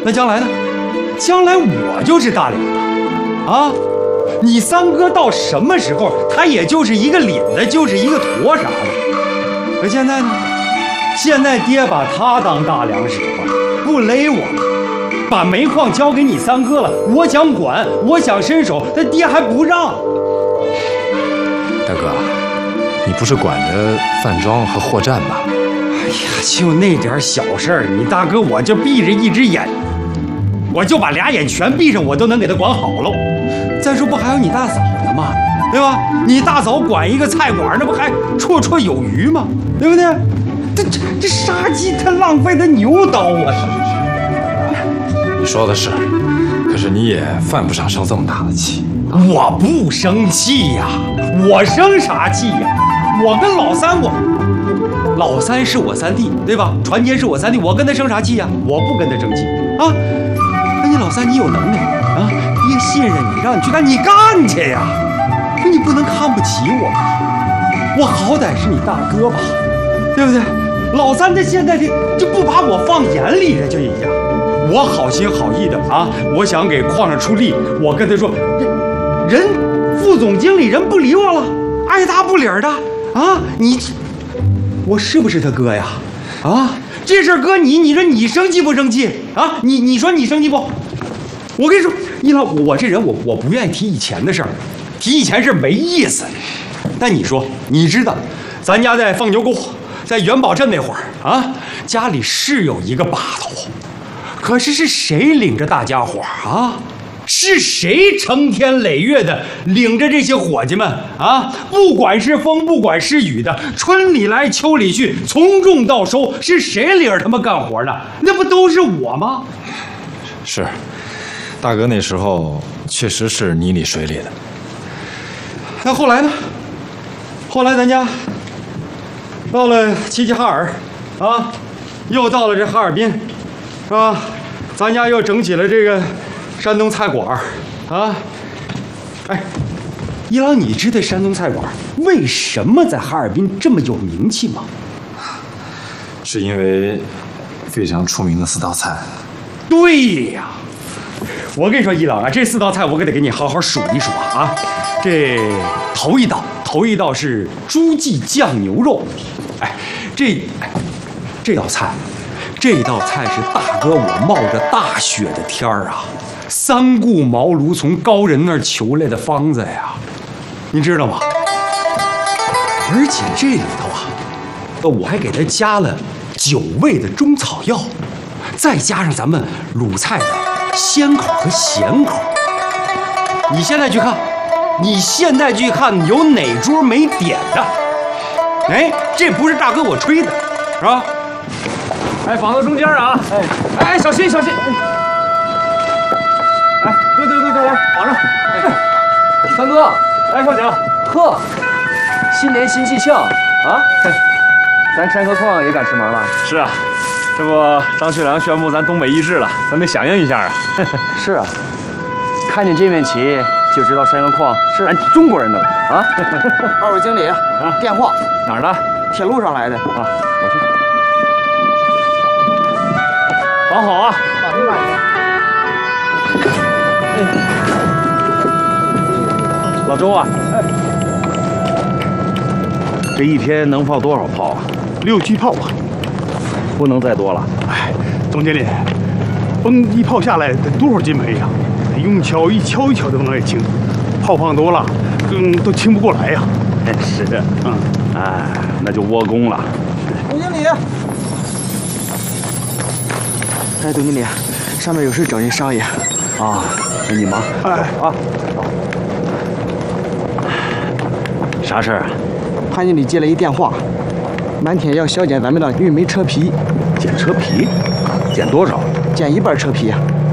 那将来呢？将来我就是大梁了，啊！你三哥到什么时候，他也就是一个领子，就是一个坨啥的。可现在呢？现在爹把他当大梁使唤，不勒我了，把煤矿交给你三哥了。我想管，我想伸手，但爹还不让。 大哥，你不是管着饭庄和货站吗？ 哎呀，就那点小事儿，你大哥我就闭着一只眼，我就把俩眼全闭上，我都能给他管好喽。再说不还有你大嫂呢吗？对吧？你大嫂管一个菜馆，那不还绰绰有余吗？对不对？这杀鸡它浪费的牛刀啊！ 你说的是，可是你也犯不上生这么大的气。 我不生气呀，我生啥气呀？我跟老三老三是我三弟，对吧？传杰是我三弟，我跟他生啥气呀？我不跟他生气啊！那你老三你有能耐啊，爹信任你，让你去干，你干去呀！你不能看不起我吧？我好歹是你大哥吧，对不对？老三他现在就不把我放眼里了，就一样。我好心好意的啊，我想给矿上出力，我跟他说，人副总经理人不理我了，爱答不理的啊！我是不是他哥呀？啊，这事儿搁你说你生气不生气啊？你说你生气不？我跟你说，一老我这人我不愿意提以前的事儿，提以前事儿没意思。但你说，你知道，咱家在放牛沟，在元宝镇那会儿啊，家里是有一个把头，可是谁领着大家伙啊？是谁成天累月的领着这些伙计们啊？不管是风，不管是雨的，春里来秋里去，从种到收，是谁领着他们干活的？那不都是我吗？ 是，大哥那时候确实是泥里水里的。 那后来呢？后来咱家到了齐齐哈尔啊，又到了这哈尔滨，是吧？咱家又整起了这个山东菜馆啊。哎，一郎，你知道山东菜馆为什么在哈尔滨这么有名气吗？ 是因为非常出名的4道菜。 对呀，我跟你说，一郎啊，这4道菜我可得给你好好数一数啊。这头一道是猪记酱牛肉，哎，这道菜是大哥我冒着大雪的天儿啊，3顾茅庐从高人那儿求来的方子呀，你知道吗？而且这里头啊，我还给它加了9味的中草药，再加上咱们鲁菜的鲜口和咸口。你现在去看有哪桌没点的？哎，这不是大哥我吹的，是吧？ 哎，绑到中间啊！哎，小心！哎，对，来绑上！ 三哥， 来少警， 呵，新年新气象啊！咱山河矿也赶时髦了。 是啊，这不张学良宣布咱东北易帜了，咱得响应一下啊！ 是啊，看见这面旗就知道山河矿是俺中国人的了啊！ 2位经理啊，电话哪儿的？ 铁路上来的啊，我去。绑好啊！ 绑明白。 老周啊，这一天能放多少炮啊 ？6、7炮吧， 不能再多了。 哎，总经理，崩一炮下来得多少斤煤呀？用锹一锹都能给清，炮放多了，都清不过来呀。 是，哎，那就窝工了。 总经理，哎，总经理，上面有事找您商议。 啊，那你忙。 哎啊，啥事儿啊？ 潘经理接了一电话，满天要削减咱们的运煤车皮。 减车皮？减多少？ 减1半车皮。